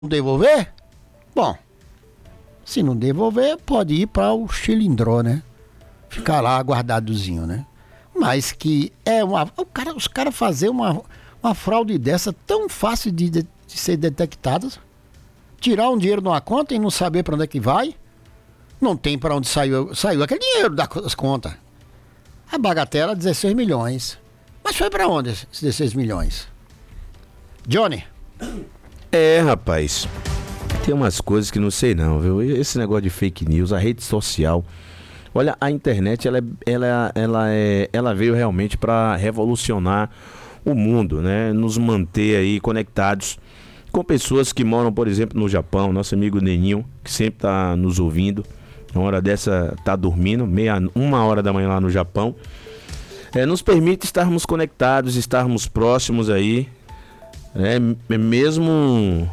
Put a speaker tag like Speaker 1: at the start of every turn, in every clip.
Speaker 1: devolver? Bom, se não devolver, pode ir para o cilindró, né? Ficar lá guardadozinho, né? Mas que é os caras fazer uma fraude dessa tão fácil de ser detectada, tirar um dinheiro de uma conta e não saber para onde é que vai, não tem para onde saiu aquele dinheiro das contas. A bagatela 16 milhões. Mas foi para onde esses 16 milhões? Johnny?
Speaker 2: Rapaz, tem umas coisas que não sei não, viu? Esse negócio de fake news, a rede social. Olha, a internet, ela veio realmente para revolucionar o mundo, né? Nos manter aí conectados com pessoas que moram, por exemplo, no Japão. Nosso amigo Neninho, que sempre tá nos ouvindo. Uma hora dessa tá dormindo, 1h da manhã lá no Japão. Nos permite estarmos conectados, estarmos próximos aí, mesmo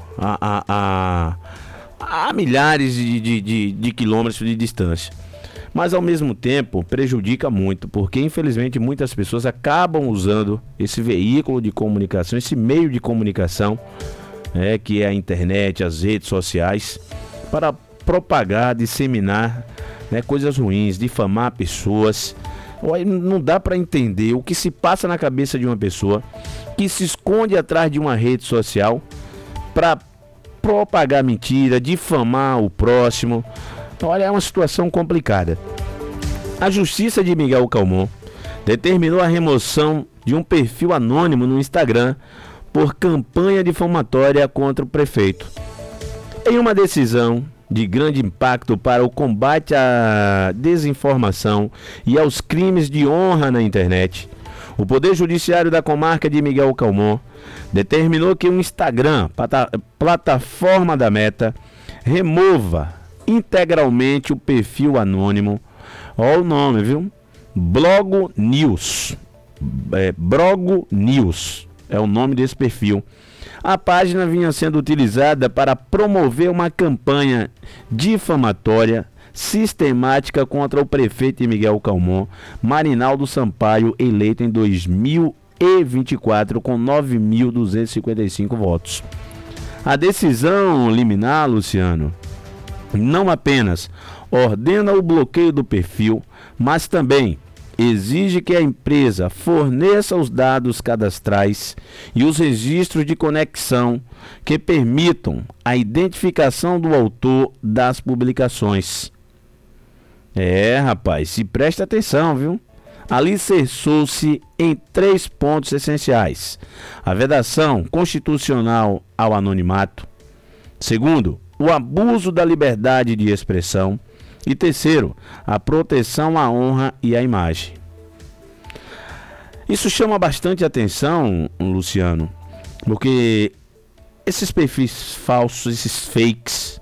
Speaker 2: a milhares de quilômetros de distância. Mas ao mesmo tempo prejudica muito, porque infelizmente muitas pessoas acabam usando esse veículo de comunicação, esse meio de comunicação, que é a internet, as redes sociais, para propagar, disseminar, coisas ruins, difamar pessoas. Não dá para entender o que se passa na cabeça de uma pessoa que se esconde atrás de uma rede social para propagar mentira, difamar o próximo. Olha, é uma situação complicada. A Justiça de Miguel Calmon determinou a remoção de um perfil anônimo no Instagram por campanha difamatória contra o prefeito. Em uma decisão de grande impacto para o combate à desinformação e aos crimes de honra na internet, o Poder Judiciário da Comarca de Miguel Calmon determinou que o Instagram, plataforma da Meta, remova integralmente o perfil anônimo. Olha o nome, viu? Brogo News. Brogo News é o nome desse perfil. A página vinha sendo utilizada para promover uma campanha difamatória sistemática contra o prefeito Miguel Calmon, Marinaldo Sampaio, eleito em 2024 com 9.255 votos. A decisão liminar, Luciano, não apenas ordena o bloqueio do perfil, mas também exige que a empresa forneça os dados cadastrais e os registros de conexão que permitam a identificação do autor das publicações. Rapaz, se presta atenção, viu? Alicerçou-se em 3 pontos essenciais: a vedação constitucional ao anonimato, segundo, o abuso da liberdade de expressão, e terceiro, a proteção à honra e à imagem. Isso chama bastante atenção, Luciano, porque esses perfis falsos, esses fakes,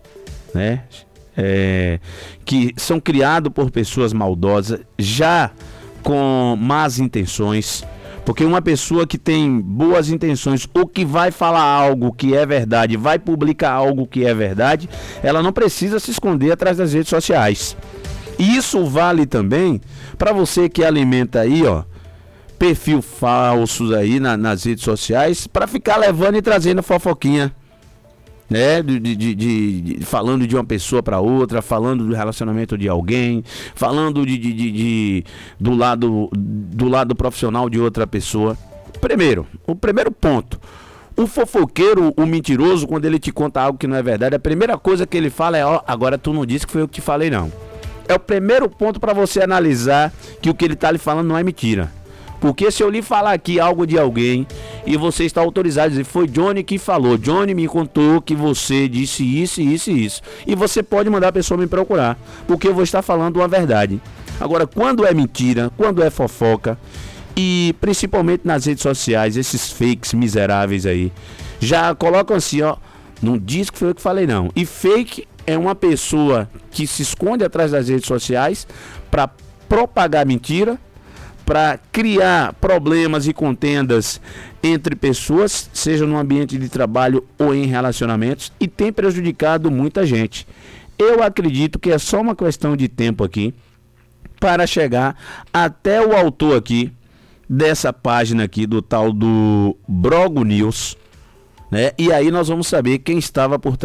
Speaker 2: que são criados por pessoas maldosas, já com más intenções. Porque uma pessoa que tem boas intenções ou que vai falar algo que é verdade, vai publicar algo que é verdade, ela não precisa se esconder atrás das redes sociais. E isso vale também para você que alimenta aí, perfil falsos aí nas redes sociais, para ficar levando e trazendo fofoquinha, falando de uma pessoa para outra, falando do relacionamento de alguém, falando do lado profissional de outra pessoa. O primeiro ponto: o fofoqueiro, o mentiroso, quando ele te conta algo que não é verdade, a primeira coisa que ele fala é: agora tu não disse que foi eu que te falei, não. É o primeiro ponto para você analisar que o que ele está lhe falando não é mentira. Porque se eu lhe falar aqui algo de alguém e você está autorizado a dizer: foi Johnny que falou, Johnny me contou que você disse isso, isso e isso, e você pode mandar a pessoa me procurar, porque eu vou estar falando uma verdade. Agora, quando é mentira, quando é fofoca, e principalmente nas redes sociais, esses fakes miseráveis aí, já colocam assim, não diz que foi eu que falei, não. E fake é uma pessoa que se esconde atrás das redes sociais para propagar mentira, para criar problemas e contendas entre pessoas, seja no ambiente de trabalho ou em relacionamentos, e tem prejudicado muita gente. Eu acredito que é só uma questão de tempo aqui para chegar até o autor aqui dessa página aqui do tal do Brogo News, né? E aí nós vamos saber quem estava por